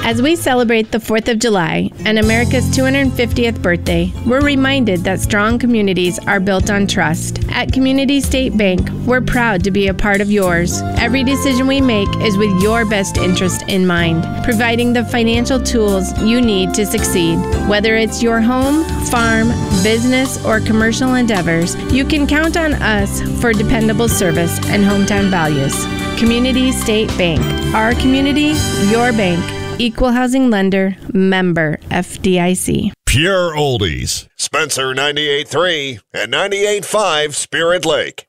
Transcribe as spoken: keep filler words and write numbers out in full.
As we celebrate the fourth of July and America's two hundred fiftieth birthday, we're reminded that strong communities are built on trust. At Community State Bank, we're proud to be a part of yours. Every decision we make is with your best interest in mind, providing the financial tools you need to succeed. Whether it's your home, farm, business, or commercial endeavors, you can count on us for dependable service and hometown values. Community State Bank. Our community, your bank. Equal housing lender, member F D I C. Pure Oldies. Spencer ninety-eight point three and ninety-eight point five Spirit Lake.